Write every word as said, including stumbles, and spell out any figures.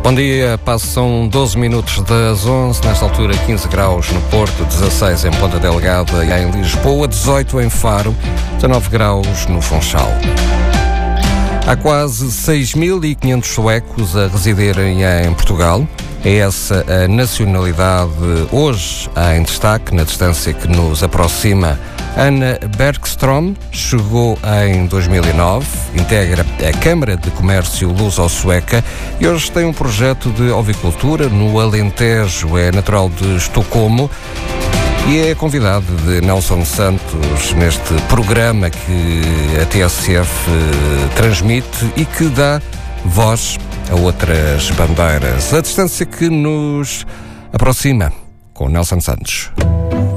Bom dia, passam doze minutos das onze, nesta altura quinze graus no Porto, dezasseis em Ponta Delgada e em Lisboa, dezoito em Faro, dezanove graus no Funchal. Há quase seis mil e quinhentos suecos a residirem em Portugal. É essa a nacionalidade hoje em destaque, na distância que nos aproxima. Anna Bergström chegou em dois mil e nove, integra a Câmara de Comércio Luso-Sueca e hoje tem um projeto de ovicultura no Alentejo. É natural de Estocolmo e é convidado de Nelson Santos neste programa que a T S F transmite e que dá voz a outras bandeiras. A distância que nos aproxima com Nelson Santos.